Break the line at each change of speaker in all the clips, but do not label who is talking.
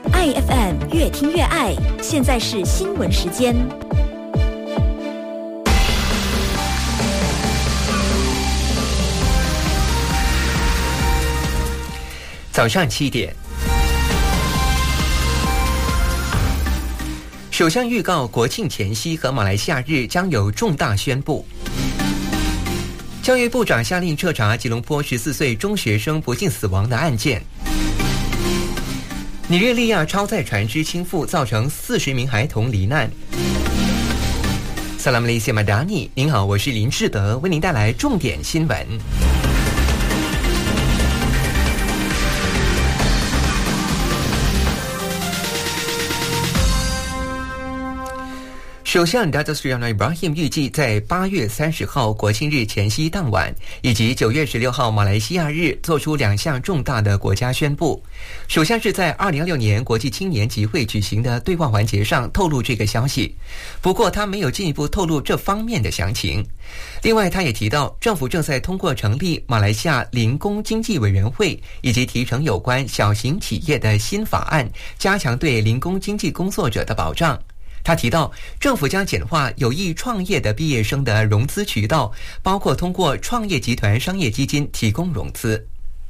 IFM 越听越爱，现在是新闻时间。
早上7点，首相预告国庆前夕和马来西亚日将有重大宣布。教育部长下令彻查吉隆坡14岁中学生不幸死亡的案件。尼日利亚超载船只倾覆，造成40名孩童罹难。萨拉姆雷西马达尼，您好，我是林志德，为您带来重点新闻。首相 Datuk Seri Anwar Ibrahim 预计在8月30号国庆日前夕当晚，以及9月16号马来西亚日做出2项重大的国家宣布。首相是在2026年国际青年集会举行的对话环节上透露这个消息，不过他没有进一步透露这方面的详情。另外，他也提到政府正在通过成立马来西亚零工经济委员会，以及提成有关小型企业的新法案，加强对零工经济工作者的保障。他提到，政府将简化有意创业的毕业生的融资渠道，包括通过创业集团商业基金提供融资。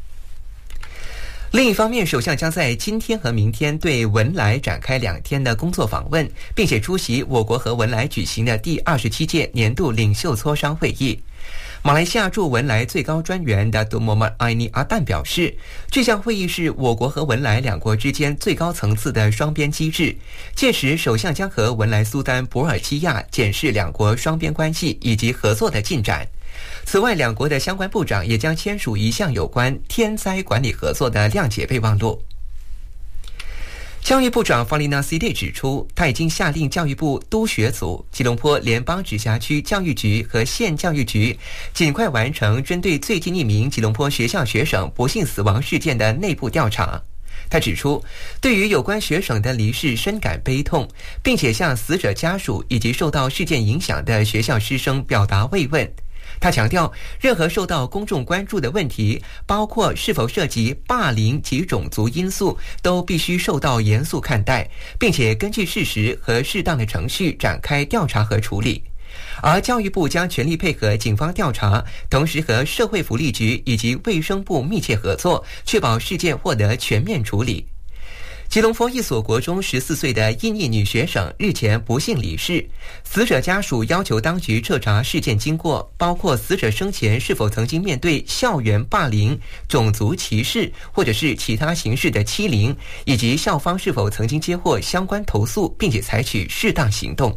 另一方面，首相将在今天和明天对文莱展开2天的工作访问，并且出席我国和文莱举行的第27届年度领袖磋商会议。马来西亚驻文莱最高专员Datuk Muhammad Aini Adan 表示，这项会议是我国和文莱2国之间最高层次的双边机制，届时首相将和文莱苏丹博尔基亚检视2国双边关系以及合作的进展。此外，2国的相关部长也将签署一项有关天灾管理合作的谅解备忘录。教育部长法里纳西蒂指出，他已经下令教育部督学组、吉隆坡联邦直辖区教育局和县教育局尽快完成针对最近1名吉隆坡学校学生不幸死亡事件的内部调查。他指出，对于有关学生的离世深感悲痛，并且向死者家属以及受到事件影响的学校师生表达慰问。他强调，任何受到公众关注的问题，包括是否涉及霸凌及种族因素，都必须受到严肃看待，并且根据事实和适当的程序展开调查和处理。而教育部将全力配合警方调查，同时和社会福利局以及卫生部密切合作，确保事件获得全面处理。吉隆坡一所国中14岁的印尼女学生日前不幸离世，死者家属要求当局彻查事件经过，包括死者生前是否曾经面对校园霸凌、种族歧视或者是其他形式的欺凌，以及校方是否曾经接获相关投诉，并且采取适当行动。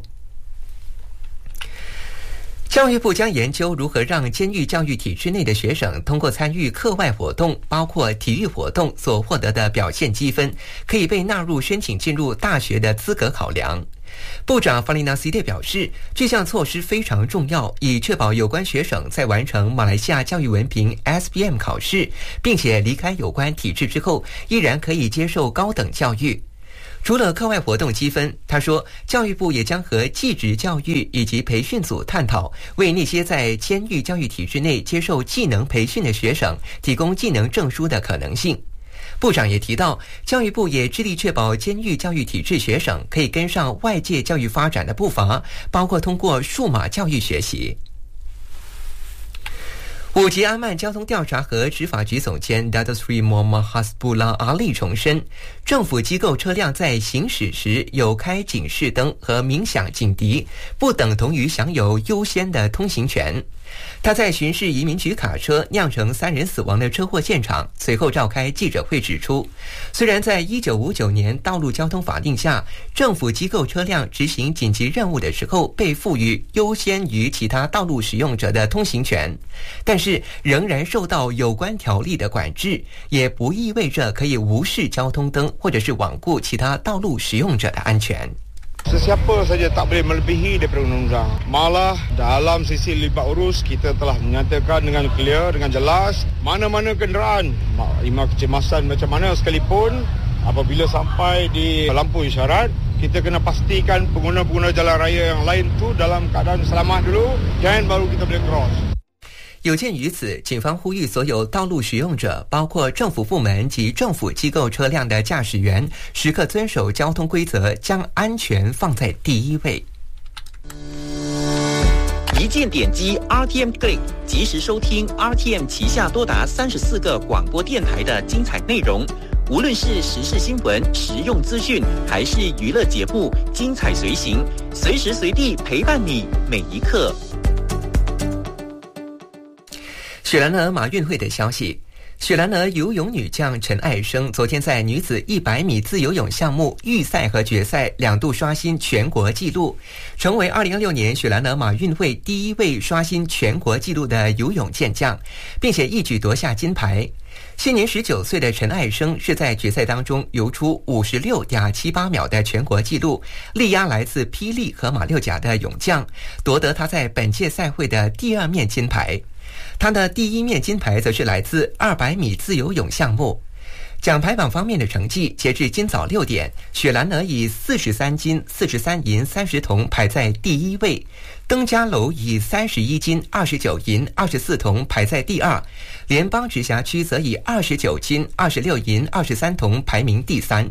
教育部将研究如何让监狱教育体制内的学生通过参与课外活动，包括体育活动所获得的表现积分，可以被纳入申请进入大学的资格考量。部长法里纳西蒂表示，这项措施非常重要，以确保有关学生在完成马来西亚教育文凭 SPM 考试，并且离开有关体制之后，依然可以接受高等教育。除了课外活动积分，他说，教育部也将和技职教育以及培训组探讨，为那些在监狱教育体制内接受技能培训的学生提供技能证书的可能性。部长也提到，教育部也致力确保监狱教育体制学生可以跟上外界教育发展的步伐，包括通过数码教育学习。5级阿曼交通调查和执法局总监 Datuk Seri Muhammad Hasbullah Ali 重申，政府机构车辆在行驶时有开警示灯和鸣响警笛，不等同于享有优先的通行权。他在巡视移民局卡车酿成3人死亡的车祸现场，随后召开记者会指出，虽然在1959年道路交通法令下，政府机构车辆执行紧急任务的时候被赋予优先于其他道路使用者的通行权，但是仍然受到有关条例的管制，也不意味着可以无视交通灯或者是罔顾其他道路使用者的安全。
Sesiapa saja tak boleh melebihi daripada undang-undang. Malah dalam sisi libat urus kita telah menyatakan dengan clear, dengan jelas, mana-mana kenderaan imam kecemasan macam mana sekalipun apabila sampai di lampu isyarat, kita kena pastikan pengguna-pengguna jalan raya yang lain tu dalam keadaan selamat dulu, dan baru kita boleh cross.
有鉴于此，警方呼吁所有道路使用者，包括政府部门及政府机构车辆的驾驶员，时刻遵守交通规则，将安全放在第一位。
一键点击 RTM Click， 及时收听 RTM 旗下多达34个广播电台的精彩内容。无论是时事新闻、实用资讯，还是娱乐节目，精彩随行，随时随地陪伴你每一刻。
雪兰莪马运会的消息，雪兰莪游泳女将陈爱生昨天在女子100米自由泳项目预赛和决赛2度刷新全国纪录，成为2026年雪兰莪马运会第一位刷新全国纪录的游泳健将，并且一举夺下金牌。现年19岁的陈爱生是在决赛当中游出56.78秒的全国纪录，力压来自霹雳和马六甲的泳将，夺得他在本届赛会的第2面金牌。他的第1面金牌则是来自200米自由泳项目。奖牌榜方面的成绩，截至今早6点，雪兰莪以43金、43银、30铜排在第1位，登嘉楼以31金、29银、24铜排在第2，联邦直辖区则以29金、26银、23铜排名第3。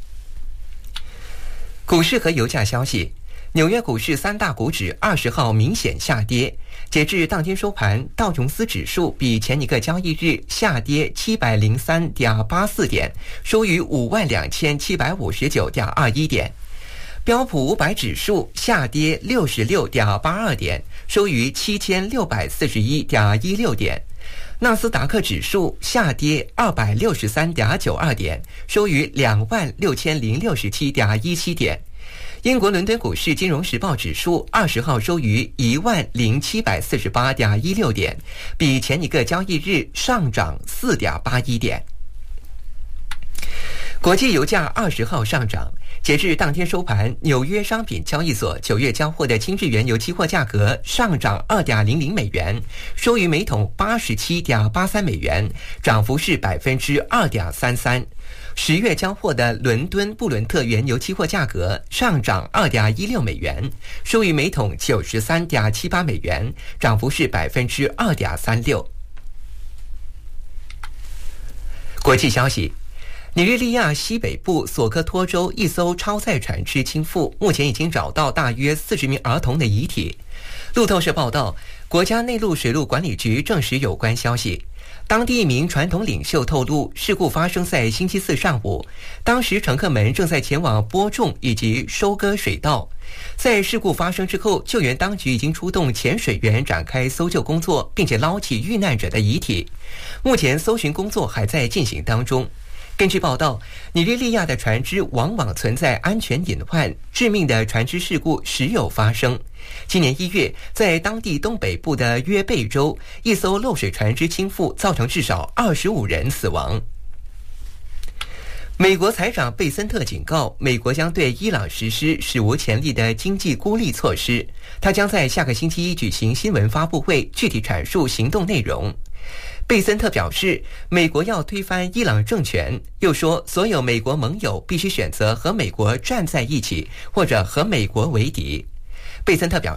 股市和油价消息，纽约股市3大股指20号明显下跌，截至当天收盘，道琼斯指数比前一个交易日下跌703.84点，收于52759.21点；标普500指数下跌66.82点，收于7641.16点；纳斯达克指数下跌263.92点，收于26067.17点。英国伦敦股市金融时报指数20号收于10748.16点，比前一个交易日上涨4.81点。国际油价20号上涨，截至当天收盘，纽约商品交易所9月交货的轻质原油期货价格上涨2.00美元，收于每桶87.83美元，涨幅是2.33%。10月交货的伦敦布伦特原油期货价格上涨2.16美元，收于每桶93.78美元，涨幅是2.36%。国际消息，尼日利亚西北部索科托州一艘超载船只倾覆，目前已经找到大约40名儿童的遗体。路透社报道，国家内陆水路管理局证实有关消息。当地一名传统领袖透露，事故发生在星期4上午，当时乘客们正在前往播种以及收割水稻。在事故发生之后，救援当局已经出动潜水员展开搜救工作，并且捞起遇难者的遗体。目前搜寻工作还在进行当中。根据报道，尼日利亚的船只往往存在安全隐患，致命的船只事故时有发生。今年1月，在当地东北部的约贝州，一艘漏水船只倾覆，造成至少25人死亡。美国财长贝森特警告，美国将对伊朗实施史无前例的经济孤立措施。他将在下个星期一举行新闻发布会，具体阐述行动内容。贝森特表示，美国要推翻伊朗政权，又说所有美国盟友必须选择和美国站在一起，或者和美国为敌。贝森特表